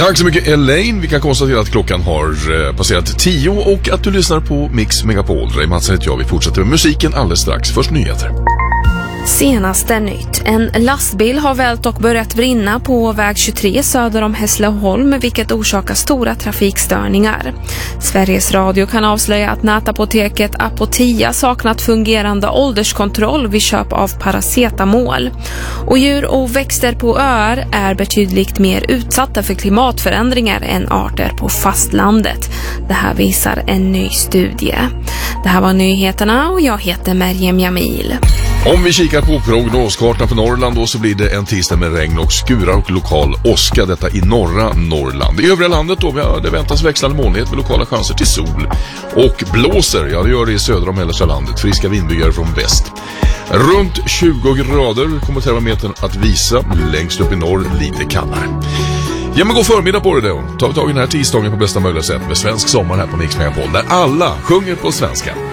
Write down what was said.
Tack så mycket Elaine. Vi kan konstatera att klockan har passerat 10 och att du lyssnar på Mix Megapol. Ray Mattsson heter jag. Vi fortsätter med musiken alldeles strax. Först nyheter. Senaste nytt. En lastbil har vält och börjat brinna på väg 23 söder om Hässleholm, vilket orsakar stora trafikstörningar. Sveriges Radio kan avslöja att nätapoteket Apotia saknat fungerande ålderskontroll vid köp av paracetamol. Och djur och växter på öar är betydligt mer utsatta för klimatförändringar än arter på fastlandet. Det här visar en ny studie. Det här var nyheterna och jag heter Merjem Jamil. Om vi kikar på prognoskartan för Norrland då, så blir det en tisdag med regn och skurar och lokal åska, detta i norra Norrland. I övriga landet då, det väntas växlande molnighet med lokala chanser till sol. Och blåser, ja det gör det i södra och mellersta landet, friska vindbyar från väst. Runt 20 grader kommer termometern att visa, längst upp i norr lite kallare. Ja men god förmiddag på det då. Ta tag i den här tisdagen på bästa möjliga sätt med svensk sommar här på Mix Megapol, där alla sjunger på svenska.